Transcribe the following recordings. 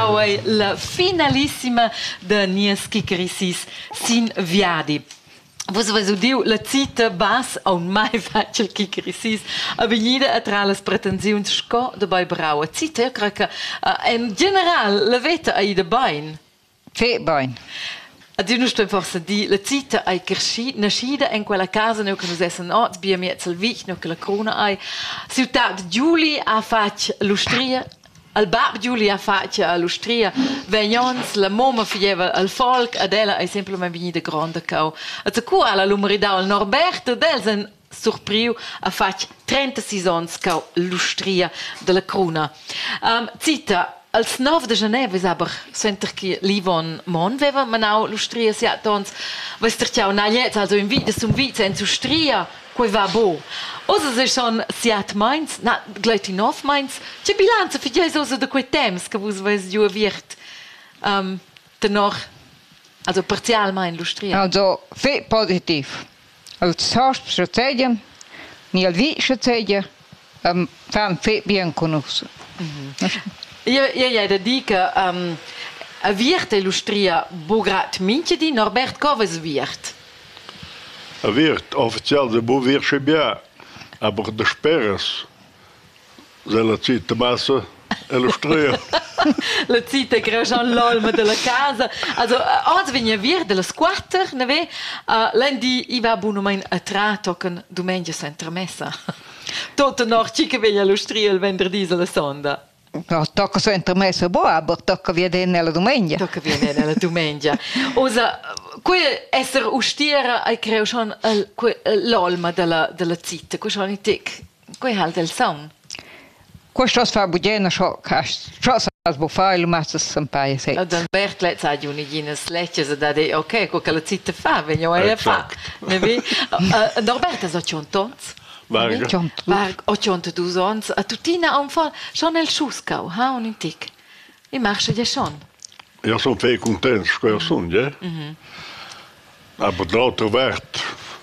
stau la finalissima de Nies Chicarisis sin viadi. Vos diu la cita bas on mai faccia il Chicarisis a venida a tra las pretensiuns sco de bai brau. Cita, io crec che in general la veta ai de bain. Sì, bain. Dio non sto forse di la cita ai nascida in quella casa no che nos essen ots bia miez al vich no che la crona ai ciutat Giuli a fac lustria al bab Giuli a fac lustria vegnons la moma fieva al folk adela ai semplicemente venida grande cau a cu alla lumeridà al Norberto delsen surpriu a fac 36 ans cau lustria della crona cita als 9 de Genève is aber center ki Livon Mon veva manau lustria sia tons wester ciao na jetzt also im Video zum Vize in Lustria quei va bo osa se schon siat Mainz na gleiti nov Mainz che bilanza für je so de quei temps che vos weis ju wird dennoch also partial mein lustria Also fe positiv als hast strategien ni al vi strategia fan fe bien conosco. Ja, da dica a viert illustria bograt minche di Norbert Coves viert. A viert official de bo viert bien, aber de sperres ze la cita massa illustria. La cita Jean l'olma della casa. Also oggi viene viert della squatter, ne ve? Lendi i va buonomain a tratoken domenica sentra messa. Tot noch chique veglia illustria il venerdì la sonda. No, tocca sempre messa boa, ma tocca viene nella domenica. Tocca viene nella domenica. Osa, quel essere ustiera, hai creo schon l'olma della zitta, quel schon in tic, quel halt del son. Questo fa buona as bofai ma se paia se. Dan Bert let's ha juni gines lecce da de ok, quella la zitta fa, venio a fa. Ne vi? Norbert ha schon tons. Varga. Varga, 82 ans. A tutina un fall, schon el Schuskau, ha un intic. I marche ja schon. Ja, sono fei contents, square son, ja? Aber l'altro vert.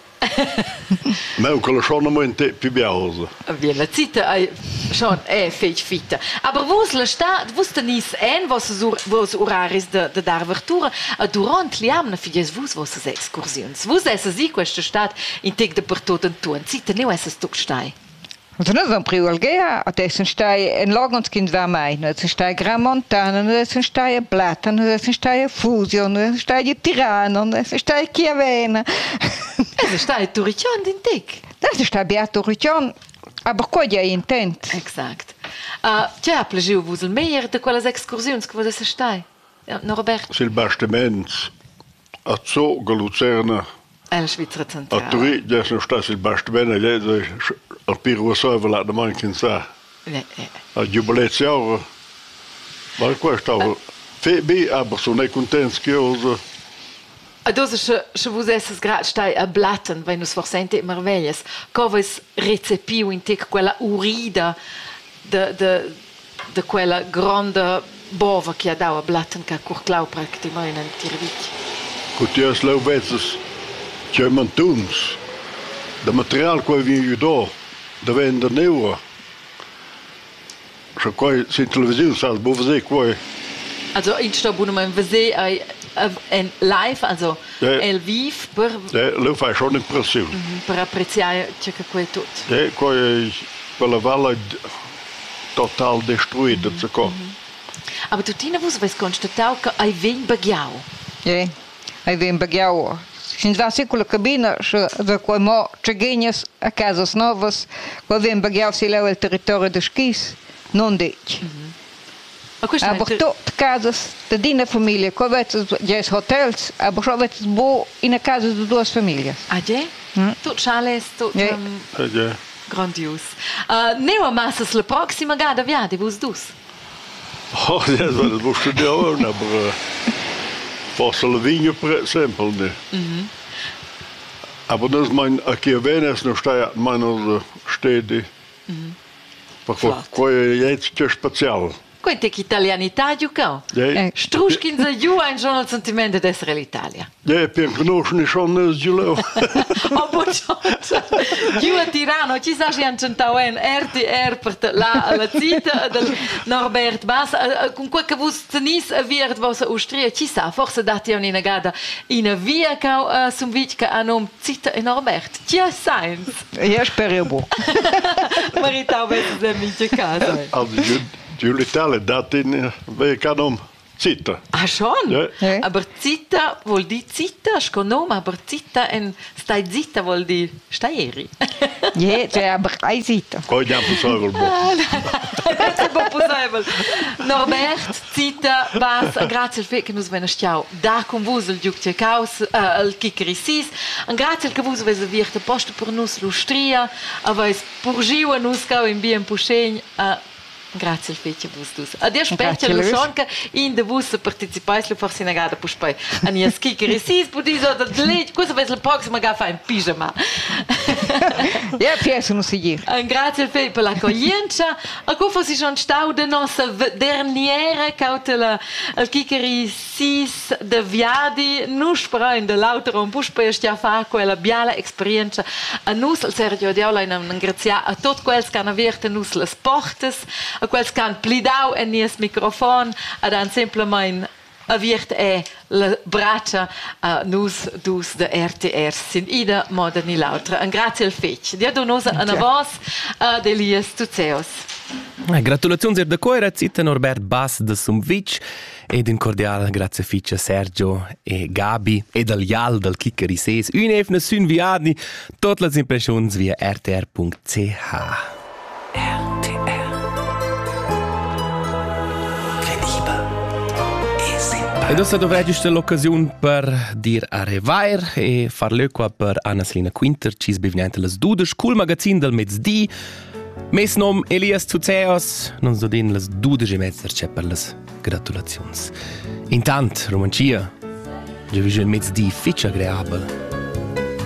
Meu che lo sono molto più biausa. Bien, la cita schon fech fitta. Aber vos la sta, vos tenis vos oraris de d'arvertura, durant liamna fies vos excursions. Vos essa si questa stat in tec de per tot entun. Cita neu essa stuc stai. Und dann am Priolgea, adesso stai in Logonskind va mai, adesso stai Gramontana, adesso stai Blatten, adesso stai Fusion, adesso stai Tirano, adesso stai Chiavena. Adesso stai Turicion din tec. Adesso stai Beato Turicion, aber quoi è intent. Exact. C'è a plagiu vos il meilleur de quelles excursions che vos essa stai? Norbert. Sil bastiments a Zog, Lucerna. La Svizzera centrale. A Turi, adesso non sta sil bastimento, al Piro Sova la manca sa. A Jubileziaur. Ma questo febi, aber sono contents che osa. Adosa se vos esses grad stai a Blatten, wenn us forsente merveglias, coves recepiu in tec quella urida de quella grande bova che ha dau a Blatten che curclau praticamente in tirvic. Cutias lauvetzes, c'è mantuns, de material che vi do, de vender neua. Se qua in televisione sa, bo vese qua. Also in sto buono vese en live, also el viv per lo fa schon impressione. Per apprezzare ciò che qua è tutto. Qua quella valle total destruita, so. Aber tu tina vos ves constatau che ai ven bagiau. Ai ven bagiau. Sin va sicula cabina, da quei mo cegenias a casas novas, qua ven bagiau si leu il territorio de skis, non dic. Aber tot casas de dina família, qua vetes jes hotels, aber só vetes bo in a casa de duas famílias. Ah, je? Tot chales, tot grandios. Neu a massas la proxima gada viadi vos dus. Oh, ja, das musst du dir auch, aber forse la vigna per esempio, ne. Aber das mein aqui a Venice no sta meiner stede. Perché qua è jetzt che special. Quante che italianità giocò? Struschkin za giù ein schon il sentimento di essere l'Italia. Per conoscere schon giù. Oh, buongiorno. Giù a Tirano, ci sa che un RTR per la zita del Norbert Bass. Con quel che vos tenis a viert vos Austria, ci sa, forse dati un inagada in via cau sum vic che a nom zita e Norbert. Ci ha science. Ja, spero buon. Maritau vedi da mince casa. Giù l'Italia dati in via canom. Zita. Ah, schon? Ja. Aber Zita vuol dire Zita, sconom, aber Zita en stai Zita vuol dire stai eri. Ja, c'è aber ein Zita. Poi andiamo possibile. Das ist possibile. Norbert, Zita, Bas, grazie al fe che nus vena stiau da con vos il giucce caus, il Kikeri sis, grazie al che vos vese virte posto per nus l'Ustria, avais purgiu a nus cau in bien puschegn, grazie al fece vos dus. Adia specie lo schon che in de vos participais lo forse na gada puspai. Ania Kikeri sis pudiso da leit, cosa ves la proxima ga fa in pyjama. Ja, penso non si dir. Grazie al fe per l'accoglienza. A co si schon stau de nostra derniera cautela al Kikeri sis de viadi nus sprain de lauter un puspai stia fa quella biala esperienza a nus al Sergio Diola in grazia a tot quels can averte nus las portes a quels can plidau en nies microfon ad an semplemain aviert la braccia nus dus de RTR sin ida moda ni l'altra. Grazie al fec. Dia donosa ana vos de Elias Tuzeos. Gratulazioni da coira zita Norbert Bass da Sumvic ed un cordiale grazie fice Sergio e Gabi e dal Jal dal Kikeri Ses. Un efne sun viadi tot las impressions via rtr.ch. E adesso dovrei giusto l'occasione per dir arrivair e far l'equa per Anna-Selina Quinter, ci sbivniente las dudes, cool magazin del mezzdi. Mes nom Elias Tuzeos, non so din las dudes e mezzer c'è per las gratulazions. Intant, romancia, già vi il mezzdi fitch agreabel.